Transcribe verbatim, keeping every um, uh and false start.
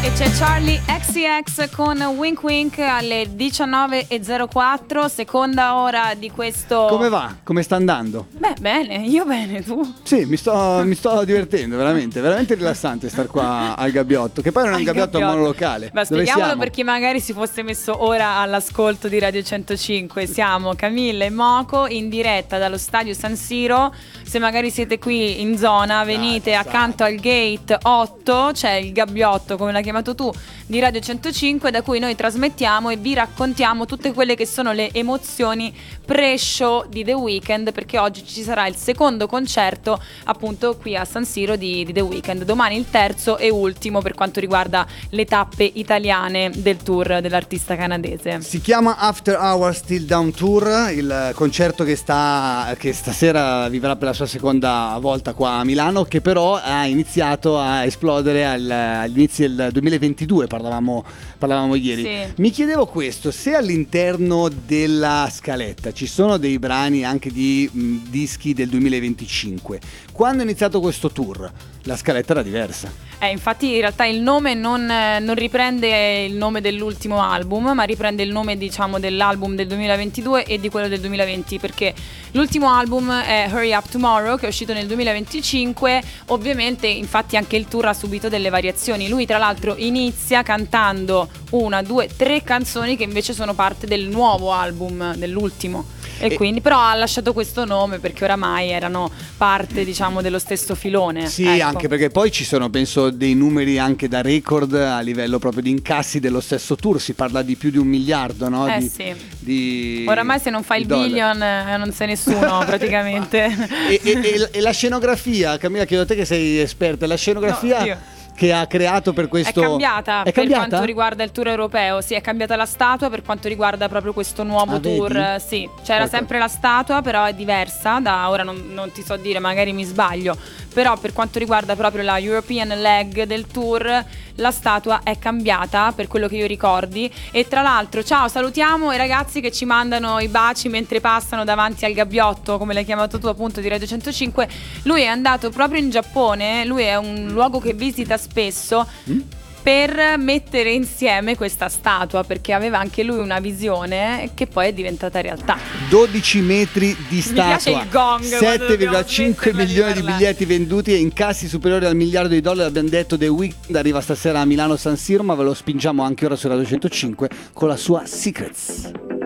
E c'è Charlie X C X con Wink Wink alle diciannove e zero quattro, seconda ora di questo. Come va? Come sta andando? Beh, bene, io bene, tu? Sì, mi sto, mi sto divertendo, veramente, veramente rilassante star qua al gabbiotto, che poi non è un gabbiotto, è un monolocale. Ma spieghiamolo per chi magari si fosse messo ora all'ascolto di Radio centocinque. Siamo Camilla e Moco in diretta dallo stadio San Siro. Se magari siete qui in zona, venite Esatto, accanto al gate otto, c'è il gabbiotto, come l'hai chiamato tu, di Radio centocinque, da cui noi trasmettiamo e vi raccontiamo tutte quelle che sono le emozioni pre-show di The Weeknd, perché oggi ci sarà il secondo concerto appunto qui a San Siro di, di The Weeknd, domani il terzo e ultimo per quanto riguarda le tappe italiane del tour dell'artista canadese. Si chiama After Hours Still Down Tour, il concerto che sta che stasera vivrà per la sua seconda volta qua a Milano, che però ha iniziato a esplodere al, all'inizio del duemilaventidue, parlavamo, parlavamo ieri. Sì. Mi chiedevo questo, se all'interno della scaletta ci sono dei brani anche di mh, dischi del duemilaventicinque, quando è iniziato questo tour la scaletta era diversa. Eh, infatti in realtà il nome non, eh, non riprende il nome dell'ultimo album, ma riprende il nome, diciamo, dell'album del duemilaventidue e di quello del duemilaventi, perché l'ultimo album è Hurry Up Tomorrow, che è uscito nel duemilaventicinque. Ovviamente infatti anche il tour ha subito delle variazioni. Lui tra l'altro inizia cantando una, due, tre canzoni che invece sono parte del nuovo album, dell'ultimo. E, e quindi però ha lasciato questo nome perché oramai erano parte, diciamo, dello stesso filone. Sì, ecco. Anche perché poi ci sono, penso, dei numeri anche da record a livello proprio di incassi dello stesso tour. Si parla di più di un miliardo, no? Eh di, sì. Di, oramai se non fai il billion eh, non sei nessuno praticamente. e, e, e, e la scenografia, Camilla, chiedo a te che sei esperta, la scenografia... No, che ha creato per questo... È cambiata, è per cambiata? quanto riguarda il tour europeo. Sì, è cambiata la statua per quanto riguarda proprio questo nuovo ah, tour. Vedi? Sì, c'era okay. sempre la statua, però è diversa. Da ora non, non ti so dire, magari mi sbaglio. Però per quanto riguarda proprio la European leg del tour, la statua è cambiata, per quello che io ricordi. E tra l'altro, ciao, salutiamo i ragazzi che ci mandano i baci mentre passano davanti al gabbiotto, come l'hai chiamato tu appunto, di Radio centocinque. Lui è andato proprio in Giappone. Lui è un luogo che visita spesso mm? per mettere insieme questa statua, perché aveva anche lui una visione che poi è diventata realtà. dodici metri di statua. Mi piace il gong, sette virgola cinque milioni di, di biglietti venduti e incassi superiori al miliardo di dollari. Abbiamo detto The Weeknd arriva stasera a Milano San Siro, ma ve lo spingiamo anche ora su Radio centocinque con la sua Secrets.